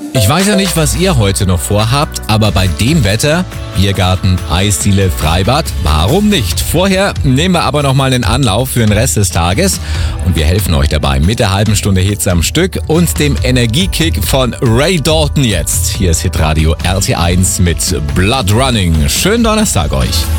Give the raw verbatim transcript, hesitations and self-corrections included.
Ich weiß ja nicht, was ihr heute noch vorhabt, aber bei dem Wetter, Biergarten, Eisdiele, Freibad, warum nicht? Vorher nehmen wir aber nochmal einen Anlauf für den Rest des Tages und wir helfen euch dabei mit der halben Stunde Hits am Stück und dem Energiekick von Ray Dalton jetzt. Hier ist Hitradio R T eins mit Blood Running. Schönen Donnerstag euch.